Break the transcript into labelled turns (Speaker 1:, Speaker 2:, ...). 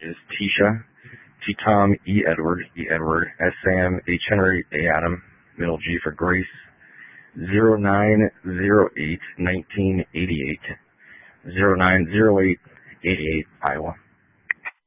Speaker 1: is Tisha, T Tom, E Edward, S Sam, H Henry, A Adam, middle G for Grace, 0908-1988, 0908-88, Iowa.